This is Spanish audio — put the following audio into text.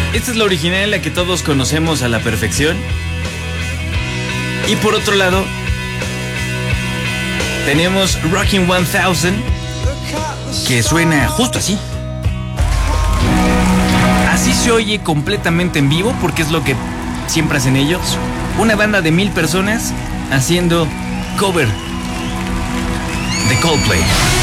Esta es la original, la que todos conocemos a la perfección. Y por otro lado, tenemos Rockin' 1000, que suena justo así. Así se oye completamente en vivo, porque es lo que siempre hacen ellos. Una banda de 1000 personas haciendo cover de Coldplay.